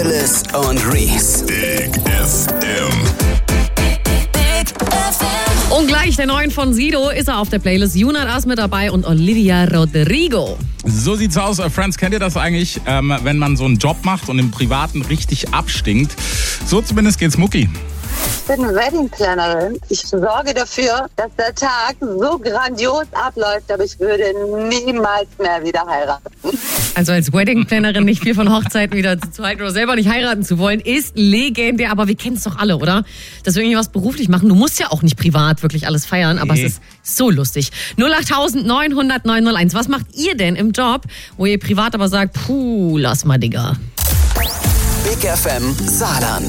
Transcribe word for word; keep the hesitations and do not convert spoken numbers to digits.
Alice und Reese. Big F M. Big F M. Und gleich der neuen von Sido ist er auf der Playlist. Juna ist mit dabei und Olivia Rodrigo. So sieht's aus. Friends, kennt ihr das eigentlich, ähm, wenn man so einen Job macht und im Privaten richtig abstinkt? So zumindest geht's Mucki. Ich bin Wedding-Plannerin. Ich sorge dafür, dass der Tag so grandios abläuft, aber ich würde niemals mehr wieder heiraten. Also als Wedding-Plannerin nicht viel von Hochzeiten wieder zu halten oder selber nicht heiraten zu wollen, ist legendär. Aber wir kennen es doch alle, oder? Dass wir irgendwie was beruflich machen. Du musst ja auch nicht privat wirklich alles feiern, aber Nee. es ist so lustig. null acht neun null null neun null eins. Was macht ihr denn im Job, wo ihr privat aber sagt, puh, lass mal, Digga. Big F M Saarland.